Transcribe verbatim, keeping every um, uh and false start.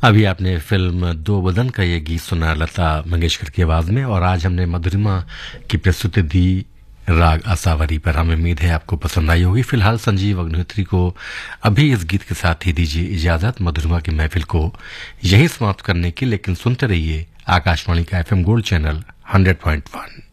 अभी आपने फिल्म दो बदन का ये गीत सुना लता मंगेशकर की आवाज में, और आज हमने मधुरिमा की प्रस्तुति दी राग आसावरी पर। हमें उम्मीद है आपको पसंद आई होगी। फिलहाल संजीव अग्निहोत्री को अभी इस गीत के साथ ही दीजिए इजाजत मधुरिमा की महफिल को यही समाप्त करने की, लेकिन सुनते रहिए आकाशवाणी का FM gold channel hundred point one.